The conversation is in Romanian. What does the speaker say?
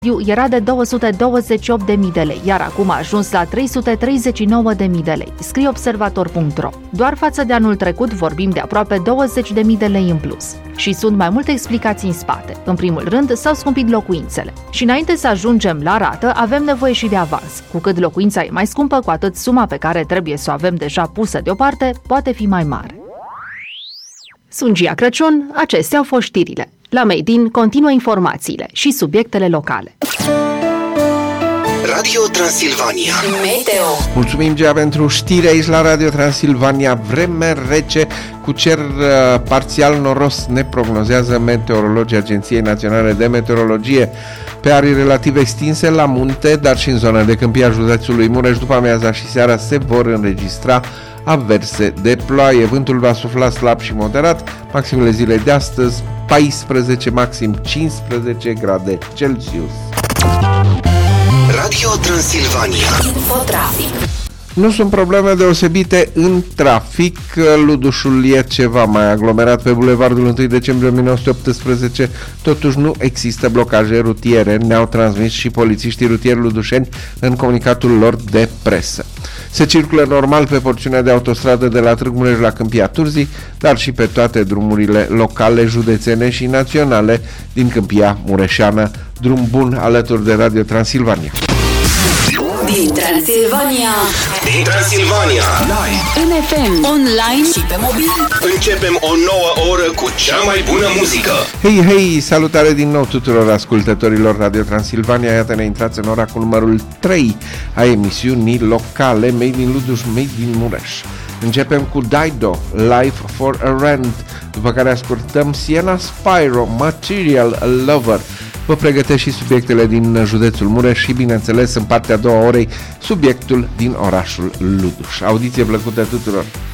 era de 228.000 de lei, iar acum a ajuns la 339.000 de lei, scrie observator.ro. Doar față de anul trecut vorbim de aproape 20.000 de lei în plus. Și sunt mai multe explicații în spate. În primul rând, s-au scumpit locuințele. Și înainte să ajungem la rată, avem nevoie și de avans. Cu cât locuința e mai scumpă, cu atât suma pe care trebuie să o avem deja pusă deoparte poate fi mai mare. Sunt Gia Crăciun, acestea au fost știrile. La Made In continuă informațiile și subiectele locale. Radio Transilvania Meteo. Mulțumim, Gea, pentru știri aici la Radio Transilvania. Vreme rece cu cer parțial noros ne prognozează meteorologii Agenției Naționale de Meteorologie. Pe arii relativ extinse la munte, dar și în zona de câmpie a județului Mureș, după amiaza și seara se vor înregistra averse de ploaie. Vântul va sufla slab și moderat, maximele zilei de astăzi 14, maxim 15 grade Celsius. Radio Transilvania Infotrafic. Nu sunt probleme deosebite în trafic. Ludușul e ceva mai aglomerat pe bulevardul 1 decembrie 1918, totuși nu există blocaje rutiere, ne-au transmis și polițiștii rutieri ludușeni în comunicatul lor de presă. Se circulă normal pe porțiunea de autostradă de la Târgu Mureș la Câmpia Turzii, dar și pe toate drumurile locale, județene și naționale din Câmpia Mureșeană. Drum bun alături de Radio Transilvania. Din Transilvania. Din Transilvania live În FM, online și pe mobil. începem o nouă oră cu cea mai bună muzică. Hei, hei, salutare din nou tuturor ascultătorilor Radio Transilvania. Iată, ne intrați în ora cu numărul 3 a emisiunii locale Made in Luduș, Made in Mureș. Începem cu Dido, Life for a Rent, după care ascultăm Sienna Spyro, Material Lover. Vă pregătesc și subiectele din județul Mureș și, bineînțeles, în partea a doua orei, subiectul din orașul Luduș. Audiție plăcută tuturor!